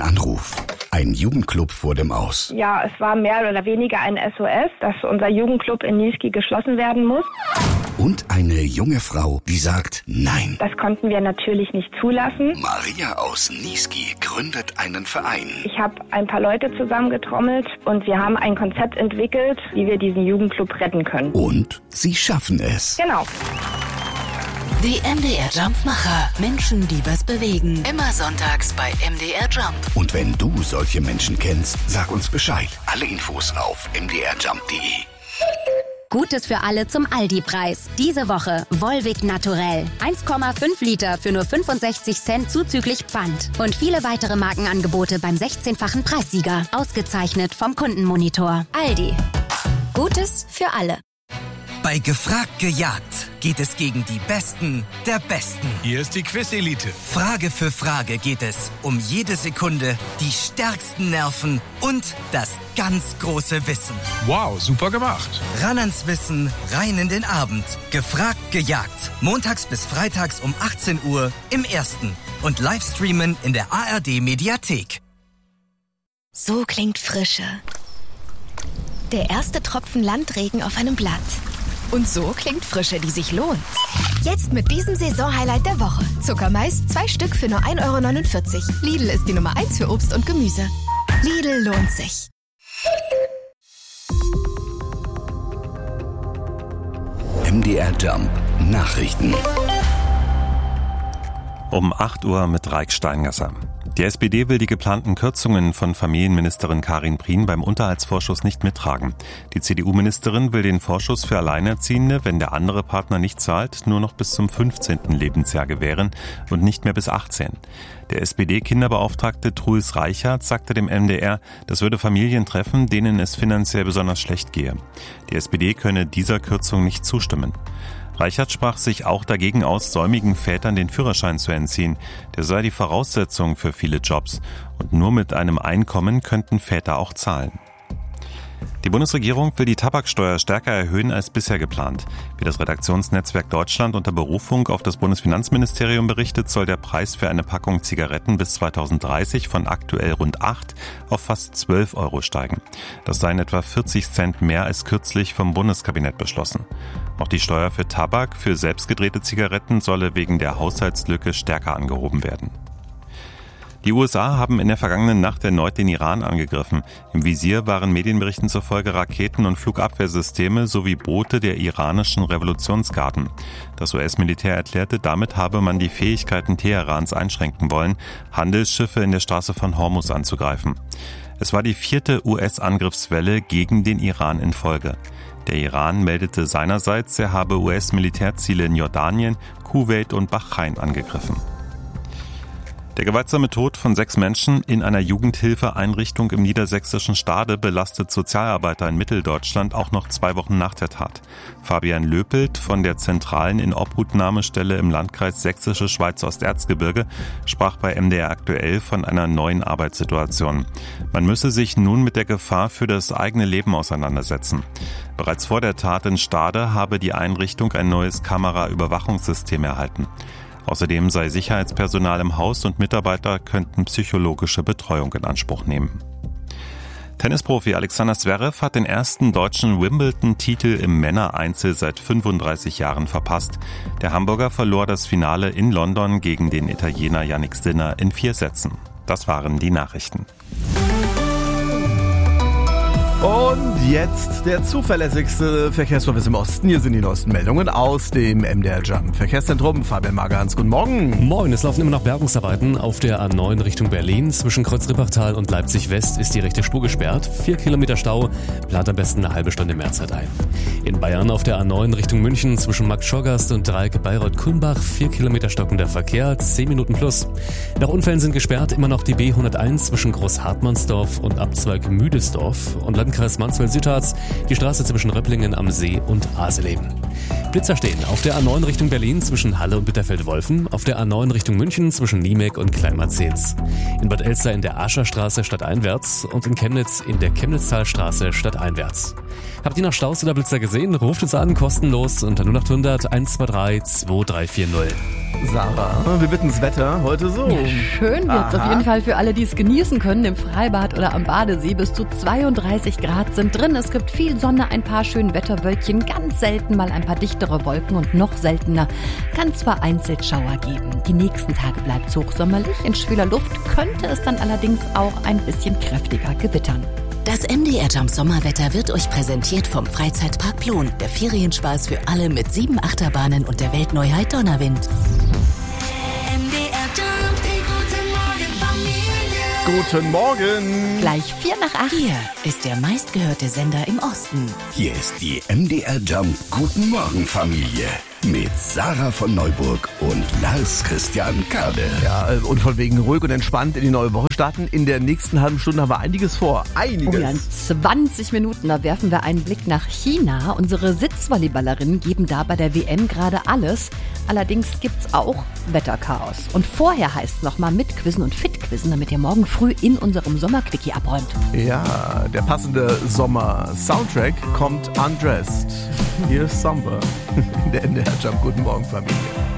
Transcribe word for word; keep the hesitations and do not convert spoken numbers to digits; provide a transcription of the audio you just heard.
Ein Anruf. Ein Jugendclub vor dem Aus. Ja, es war mehr oder weniger ein S O S, dass unser Jugendclub in Niesky geschlossen werden muss. Und eine junge Frau, die sagt Nein. Das konnten wir natürlich nicht zulassen. Maria aus Niesky gründet einen Verein. Ich habe ein paar Leute zusammengetrommelt und wir haben ein Konzept entwickelt, wie wir diesen Jugendclub retten können. Und sie schaffen es. Genau. Die M D R Jumpmacher. Menschen, die was bewegen. Immer sonntags bei M D R Jump. Und wenn du solche Menschen kennst, sag uns Bescheid. Alle Infos auf m d r jump punkt d e. Gutes für alle zum Aldi-Preis. Diese Woche Volvic Naturell. eins Komma fünf Liter für nur fünfundsechzig Cent zuzüglich Pfand. Und viele weitere Markenangebote beim sechzehnfachen Preissieger. Ausgezeichnet vom Kundenmonitor. Aldi. Gutes für alle. Bei Gefragt gejagt geht es gegen die Besten der Besten. Hier ist die Quiz-Elite. Frage für Frage geht es um jede Sekunde, die stärksten Nerven und das ganz große Wissen. Wow, super gemacht. Ran ans Wissen, rein in den Abend. Gefragt gejagt. Montags bis freitags um achtzehn Uhr im Ersten. Und Livestreamen in der A R D-Mediathek. So klingt Frische. Der erste Tropfen Landregen auf einem Blatt. Und so klingt Frische, die sich lohnt. Jetzt mit diesem Saisonhighlight der Woche. Zuckermais, zwei Stück für nur ein Euro neunundvierzig. Lidl ist die Nummer eins für Obst und Gemüse. Lidl lohnt sich. M D R Jump Nachrichten. Um acht Uhr mit Raik Steingasser. Die S P D will die geplanten Kürzungen von Familienministerin Karin Prien beim Unterhaltsvorschuss nicht mittragen. Die C D U-Ministerin will den Vorschuss für Alleinerziehende, wenn der andere Partner nicht zahlt, nur noch bis zum fünfzehnten Lebensjahr gewähren und nicht mehr bis achtzehn. Der S P D-Kinderbeauftragte Truls Reichert sagte dem M D R, das würde Familien treffen, denen es finanziell besonders schlecht gehe. Die S P D könne dieser Kürzung nicht zustimmen. Reichert sprach sich auch dagegen aus, säumigen Vätern den Führerschein zu entziehen. Der sei die Voraussetzung für viele Jobs. Und nur mit einem Einkommen könnten Väter auch zahlen. Die Bundesregierung will die Tabaksteuer stärker erhöhen als bisher geplant. Wie das Redaktionsnetzwerk Deutschland unter Berufung auf das Bundesfinanzministerium berichtet, soll der Preis für eine Packung Zigaretten bis zweitausenddreißig von aktuell rund acht auf fast zwölf Euro steigen. Das seien etwa vierzig Cent mehr als kürzlich vom Bundeskabinett beschlossen. Auch die Steuer für Tabak für selbstgedrehte Zigaretten solle wegen der Haushaltslücke stärker angehoben werden. Die U S A haben in der vergangenen Nacht erneut den Iran angegriffen. Im Visier waren Medienberichten zufolge Raketen- und Flugabwehrsysteme sowie Boote der iranischen Revolutionsgarden. Das U S-Militär erklärte, damit habe man die Fähigkeiten Teherans einschränken wollen, Handelsschiffe in der Straße von Hormuz anzugreifen. Es war die vierte U S-Angriffswelle gegen den Iran in Folge. Der Iran meldete seinerseits, er habe U S-Militärziele in Jordanien, Kuwait und Bahrain angegriffen. Der gewaltsame Tod von sechs Menschen in einer Jugendhilfeeinrichtung im niedersächsischen Stade belastet Sozialarbeiter in Mitteldeutschland auch noch zwei Wochen nach der Tat. Fabian Löpelt von der zentralen Inobhutnahmestelle im Landkreis Sächsische Schweiz Osterzgebirge sprach bei M D R aktuell von einer neuen Arbeitssituation. Man müsse sich nun mit der Gefahr für das eigene Leben auseinandersetzen. Bereits vor der Tat in Stade habe die Einrichtung ein neues Kameraüberwachungssystem erhalten. Außerdem sei Sicherheitspersonal im Haus und Mitarbeiter könnten psychologische Betreuung in Anspruch nehmen. Tennisprofi Alexander Zverev hat den ersten deutschen Wimbledon-Titel im Männereinzel seit fünfunddreißig Jahren verpasst. Der Hamburger verlor das Finale in London gegen den Italiener Jannik Sinner in vier Sätzen. Das waren die Nachrichten. Und jetzt der zuverlässigste Verkehrsservice im Osten. Hier sind die neuesten Meldungen aus dem M D R Jump Verkehrszentrum. Fabian Magerhans, guten Morgen. Moin, es laufen immer noch Bergungsarbeiten auf der A neun Richtung Berlin. Zwischen Kreuz-Rippachtal und Leipzig-West ist die rechte Spur gesperrt. Vier Kilometer Stau, plant am besten eine halbe Stunde Mehrzeit ein. In Bayern auf der A neun Richtung München zwischen Markt-Schorgast und Dreieck Bayreuth-Kulmbach. Vier Kilometer stockender Verkehr, zehn Minuten plus. Nach Unfällen sind gesperrt immer noch die B hunderteins zwischen Großhartmannsdorf und Abzweig Müdesdorf und Landkreis Mansfeld-Südharz, die Straße zwischen Röpplingen am See und Aseleben. Blitzer stehen auf der A neun Richtung Berlin zwischen Halle und Bitterfeld-Wolfen, auf der A neun Richtung München zwischen Niemek und Kleinmarzehns. In Bad Elster in der Ascherstraße stadteinwärts und in Chemnitz in der Chemnitztalstraße stadteinwärts. Habt ihr noch Staus oder Blitzer gesehen? Ruft uns an, kostenlos unter null acht hundert eins zwei drei zwei drei vier null. Sarah, wie wird denn das Wetter heute so? Ja, schön wird's auf jeden Fall für alle, die es genießen können. Im Freibad oder am Badesee bis zu zweiunddreißig Grad sind drin. Es gibt viel Sonne, ein paar schöne Wetterwölkchen, ganz selten mal ein paar dichtere Wolken und noch seltener kann es vereinzelt Schauer geben. Die nächsten Tage bleibt es hochsommerlich. In schwüler Luft könnte es dann allerdings auch ein bisschen kräftiger gewittern. Das M D R Jump Sommerwetter wird euch präsentiert vom Freizeitpark Plon. Der Ferienspaß für alle mit sieben Achterbahnen und der Weltneuheit Donnerwind. M D R Jump, die Guten Morgen, Morgen. Gleich vier nach acht. Hier ist der meistgehörte Sender im Osten. Hier ist die M D R Jump Guten Morgen Familie. Mit Sarah von Neuburg und Lars Christian Kade. Ja, und von wegen ruhig und entspannt in die neue Woche starten. In der nächsten halben Stunde haben wir einiges vor. Einiges. Oh ja, in zwanzig Minuten, da werfen wir einen Blick nach China. Unsere Sitzvolleyballerinnen geben da bei der W M gerade alles. Allerdings gibt's auch Wetterchaos. Und vorher heißt es nochmal mitquizzen und fitquizzen, damit ihr morgen früh in unserem Sommerquickie abräumt. Ja, der passende Sommer-Soundtrack kommt Undressed. Hier ist Summer in der M D R Jump Guten Morgen Familie.